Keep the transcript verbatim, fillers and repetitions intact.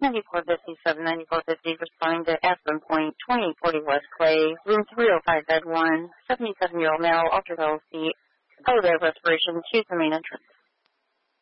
ninety-four fifty-seven, ninety-four fifty, responding to Aspen Point, twenty forty West Clay, room three oh five bed one, seventy-seven-year-old male, ultraviolet C, elevator respiration, choose the main entrance.